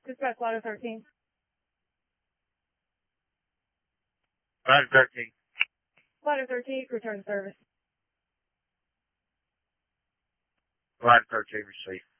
Dispatch Ladder 13. Ladder 13. Ladder 13, return to service. Ladder 13, receive.